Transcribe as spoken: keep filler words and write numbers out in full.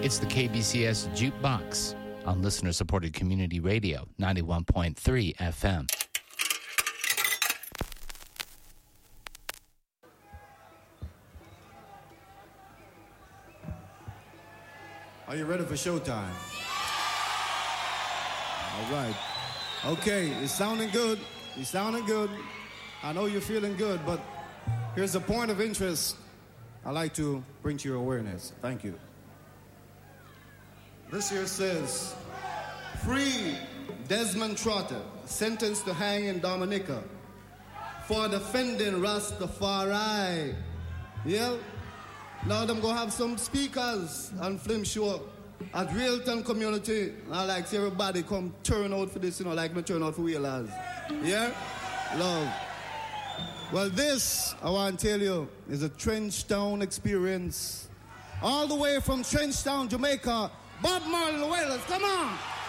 It's the K B C S Jukebox on listener-supported community radio, ninety-one point three F M. Are you ready for showtime? All right. Okay, it's sounding good. It's sounding good. I know you're feeling good, but here's a point of interest I'd like to bring to your awareness. Thank you. This here says, free Desmond Trotter, sentenced to hang in Dominica for defending Rastafari. Yeah? Now them gonna have some speakers and film show at Realton Community. I like see everybody come turn out for this, you know, like me turn out for wheelers. Yeah? Love. Well, this, I want to tell you, is a Trenchtown experience. All the way from Trenchtown, Jamaica, Bob Marley Wailers, come on!